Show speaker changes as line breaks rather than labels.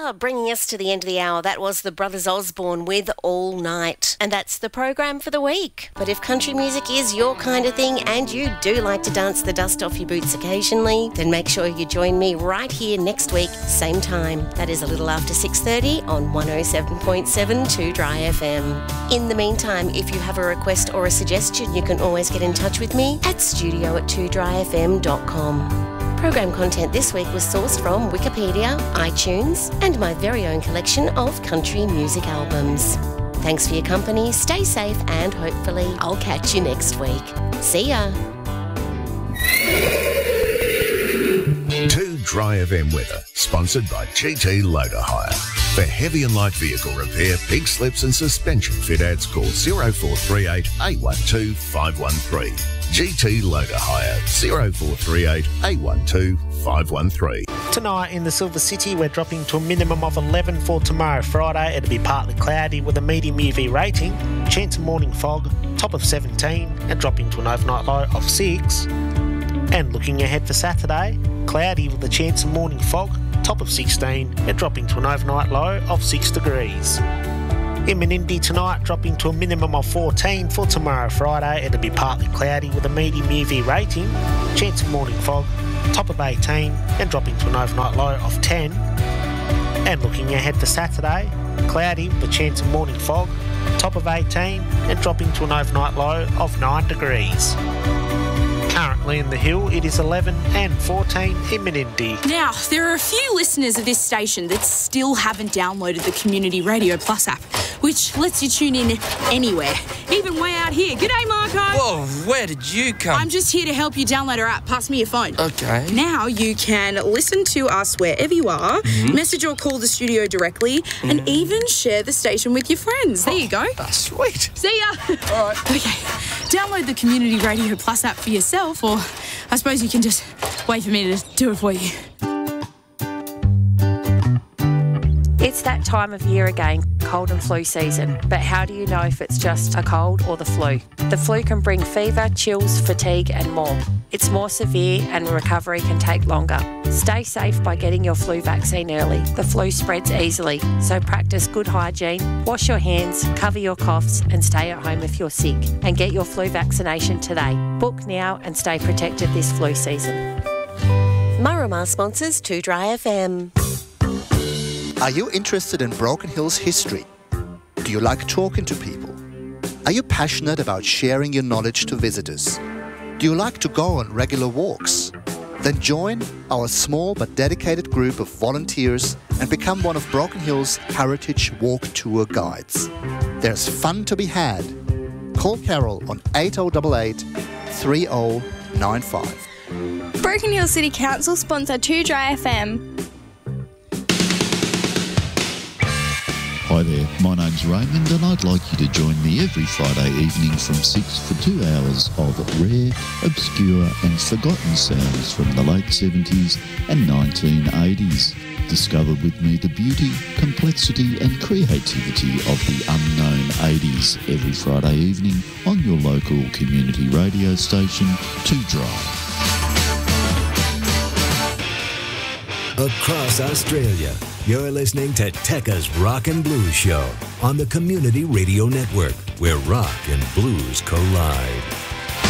bringing us to the end of the hour. That was the Brothers Osborne with All Night. And that's the program for the week. But if country music is your kind of thing and you do like to dance the dust off your boots occasionally, then make sure you join me right here next week, same time. That is a little after 6:30 on 107.7 2 Dry FM. In the meantime, if you have a request or a suggestion, you can always get in touch with me at studio@2dryfm.com. Program content this week was sourced from Wikipedia, iTunes, and my very own collection of country music albums. Thanks for your company, stay safe, and hopefully I'll catch you next week. See ya!
2 Dry FM weather, sponsored by GT Loader Hire. For heavy and light vehicle repair, pig slips and suspension fit outs, call 0438 812 513. GT Loader Hire, 0438 812 513.
Tonight in the Silver City, we're dropping to a minimum of 11 for tomorrow, Friday. It'll be partly cloudy with a medium UV rating, chance of morning fog, top of 17, and dropping to an overnight low of 6. And looking ahead for Saturday, cloudy with a chance of morning fog, top of 16, and dropping to an overnight low of 6 degrees. In Menindee tonight, dropping to a minimum of 14 for tomorrow, Friday. It'll be partly cloudy with a medium UV rating, chance of morning fog, top of 18, and dropping to an overnight low of 10. And looking ahead for Saturday, cloudy with a chance of morning fog, top of 18, and dropping to an overnight low of 9 degrees. Currently in the Hill, it is 11 and 14 in Menindee.
Now, there are a few listeners of this station that still haven't downloaded the Community Radio Plus app, which lets you tune in anywhere, even way out here. G'day, Marco.
Whoa, where did you come?
I'm just here to help you download our app. Pass me your phone.
Okay.
Now you can listen to us wherever you are, message or call the studio directly, and even share the station with your friends. There you go.
Sweet.
See ya.
All right.
Okay, download the Community Radio Plus app for yourself, or I suppose you can just wait for me to do it for you.
It's that time of year again, cold and flu season. But how do you know if it's just a cold or the flu? The flu can bring fever, chills, fatigue and more. It's more severe and recovery can take longer. Stay safe by getting your flu vaccine early. The flu spreads easily, so practice good hygiene, wash your hands, cover your coughs and stay at home if you're sick. And get your flu vaccination today. Book now and stay protected this flu season.
Marama sponsors 2 Dry FM.
Are you interested in Broken Hill's history? Do you like talking to people? Are you passionate about sharing your knowledge to visitors? Do you like to go on regular walks? Then join our small but dedicated group of volunteers and become one of Broken Hill's Heritage Walk Tour guides. There's fun to be had. Call Carol on 8088 3095.
Broken Hill City Council sponsor 2 Dry FM.
Hi there, my name's Raymond and I'd like you to join me every Friday evening from 6 for 2 hours of rare, obscure and forgotten sounds from the late 70s and 1980s. Discover with me the beauty, complexity and creativity of the unknown 80s every Friday evening on your local community radio station, 2 Dry.
Across Australia, you're listening to Tekka's Rock and Blues Show on the Community Radio Network, where rock and blues collide.